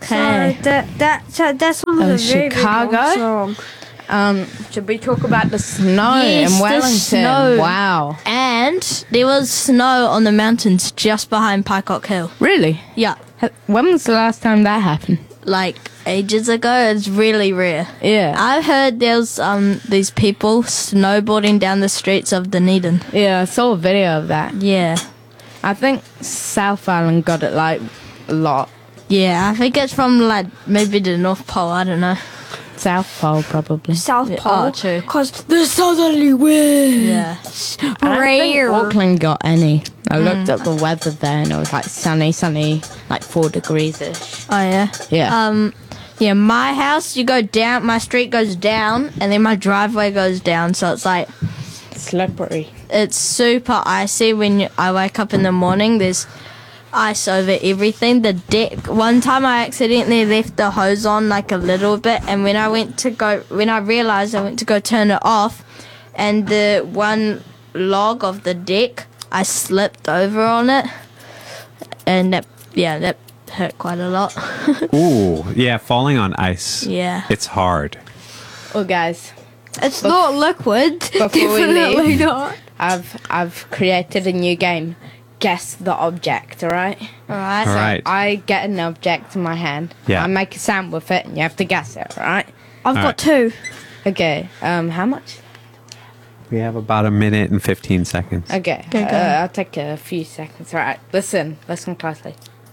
Okay. So that song is a very Chicago? very long song. Should we talk about the snow Yes, in the Wellington? snow. Wow. And there was snow on the mountains just behind Pycock Hill. Really? Yeah. When was the last time that happened? Like ages ago. It's really rare. Yeah. I heard there's these people snowboarding down the streets of Dunedin. Yeah, I saw a video of that. Yeah. I think South Island got it like a lot. Yeah, I think it's from like maybe the North Pole, I don't know. South Pole, probably. South Yeah, Pole. oh, true. Because the southerly wind. Yeah. I don't think Rare. Auckland got any. I looked up the weather there and it was like sunny, like 4 degrees-ish. Oh yeah. Yeah. Yeah, my house, you go down, my street goes down, and then my driveway goes down, so it's like, Slippery. it's super icy when I wake up in the morning. There's ice over everything. The deck, one time I accidentally left the hose on like a little bit, and when I realized I went to go turn it off, and the one log of the deck, I slipped over on it, and that hurt quite a lot. Ooh, yeah, falling on ice. Yeah. It's hard. Well, guys, It's not liquid. Before we Definitely leave. not. I've created a new game. Guess the object, alright? Alright. All right. I get an object in my hand. Yeah. I make a sound with it and you have to guess it, alright? I've All got right. 2. Okay, how much? We have about a minute and 15 seconds. Okay, Okay, go. I'll take a few seconds. Alright, listen closely.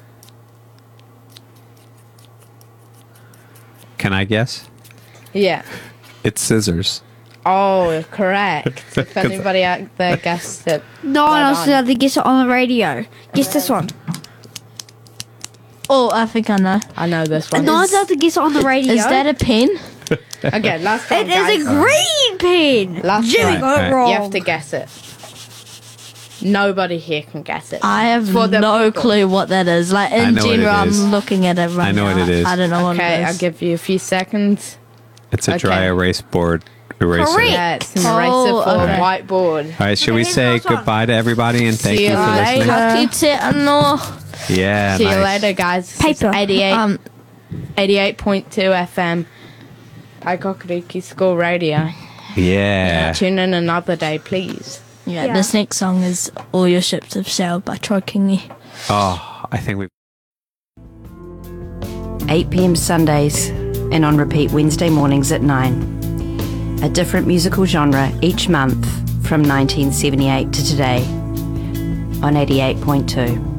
Can I guess? Yeah. It's scissors. Oh, correct. If anybody out there guessed it. No one else is allowed to guess it on the radio. Guess this one. Oh, I think I know. I know this one. No one's allowed to guess it on the radio. Is that a pen? Okay, last It time, is a guys. green pen. Last Jimmy time. got Right. it wrong. You have to guess it. Nobody here can guess it. I have For the no people. clue what that is. Like I in know what it general, is. I'm looking at it right I know now. what it is. I don't know what Okay, it I'll is. give you a few seconds. It's a dry Okay. erase board eraser. Correct. Yeah, it's an Oh, eraser for okay. a whiteboard. All right, should we Okay, say here's the last one. goodbye to everybody and thank See you you for later. listening? Yeah, See you nice. later, guys. This is Paper. 88.2 FM. Paikokariki School Radio. Yeah. Tune in another day, please. Yeah, Yeah. this next song is All Your Ships Have Sailed by Troy Kingi. Oh, I think we 8 p.m. Sundays and on repeat Wednesday mornings at 9. A different musical genre each month from 1978 to today on 88.2.